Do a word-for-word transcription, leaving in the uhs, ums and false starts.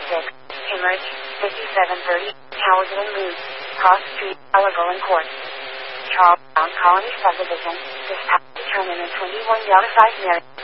six, Cambridge, fifty-seven thirty, Howardland Loop, Cross Street, Elegoland Court. Charles Brown Colony Subdivision, this house is turning in twenty-one Delta five million.